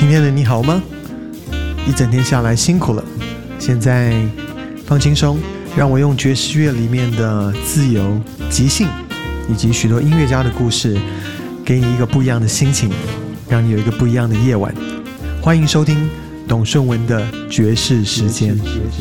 今天的你好吗？一整天下来辛苦了，现在放轻松，让我用爵士乐里面的自由、即兴以及许多音乐家的故事，给你一个不一样的心情，让你有一个不一样的夜晚。欢迎收听董顺文的爵士时间。